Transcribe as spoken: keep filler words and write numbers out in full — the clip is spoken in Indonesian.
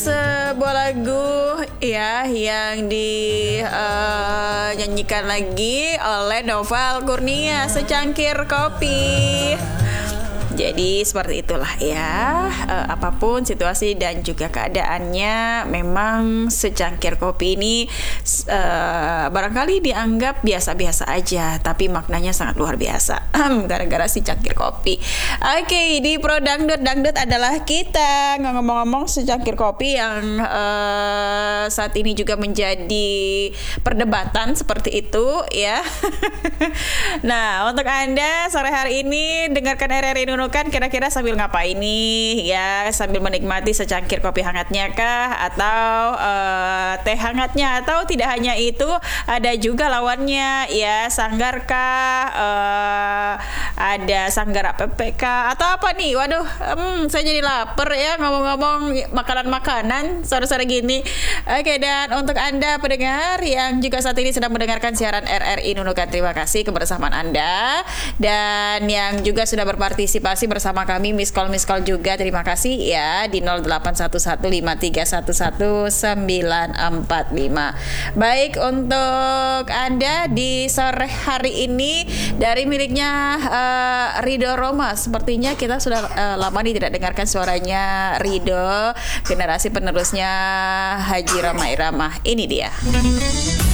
Sebuah lagu ya yang dinyanyikan lagi oleh Noval Kurnia, Secangkir Kopi. Jadi seperti itulah ya, e, apapun situasi dan juga keadaannya, memang secangkir kopi ini e, barangkali dianggap biasa-biasa aja, tapi maknanya sangat luar biasa gara-gara si cangkir kopi. Oke, di Pro Dangdut, Dangdut adalah kita. Ngomong-ngomong secangkir kopi yang e, saat ini juga menjadi perdebatan seperti itu ya. Nah, untuk Anda sore hari ini dengarkan R R I Nunukan, kira-kira sambil ngapain nih ya, sambil menikmati secangkir kopi hangatnya kah, atau uh, teh hangatnya, atau tidak hanya itu, ada juga lawannya ya, sanggar kah, uh, ada sanggar P P K atau apa nih. Waduh, hmm, saya jadi lapar ya ngomong-ngomong makanan-makanan sore-sore gini. Oke, dan untuk Anda pendengar yang juga saat ini sedang mendengarkan siaran R R I Nunukan, terima kasih kebersamaan Anda, dan yang juga sudah berpartisipasi bersama kami, miss call miss call juga terima kasih ya di nol delapan satu satu lima tiga satu satu sembilan empat lima. Baik, untuk Anda di sore hari ini dari miliknya uh, Ridho Roma, sepertinya kita sudah uh, lama nih tidak dengarkan suaranya Ridho, generasi penerusnya Haji Roma Irama. Ini dia.